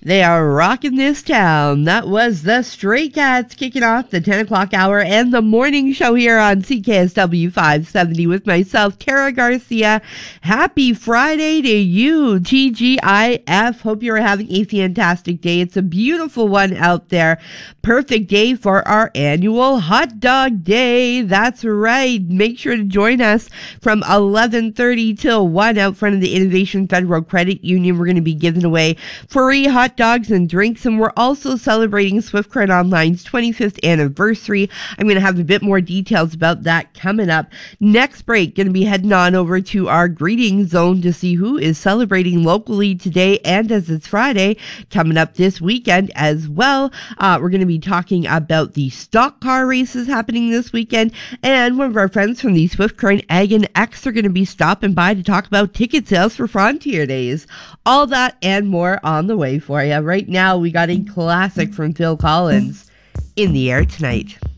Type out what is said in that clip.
They are rocking this town. That was the Stray Cats kicking off the 10 o'clock hour and the morning show here on CKSW 570 with myself, Tara Garcia. Happy Friday to you, TGIF. Hope you're having a fantastic day. It's a beautiful one out there. Perfect day for our annual hot dog day. That's right. Make sure to join us from 11:30 till 1 out front of the Innovation Federal Credit Union. We're going to be giving away free hot dogs and drinks, and we're also celebrating Swift Credit Online's 25th anniversary. I'm going to have a bit more details about that coming up. Next break, going to be heading on over to our greeting zone to see who is celebrating locally today, and as it's Friday, coming up this weekend as well. We're going to be talking about the stock car races happening this weekend, and one of our friends from the Swift Current Ag and X are going to be stopping by to talk about ticket sales for Frontier Days. All that and more on the way for you. Right now, we got a classic from Phil Collins, In the Air Tonight.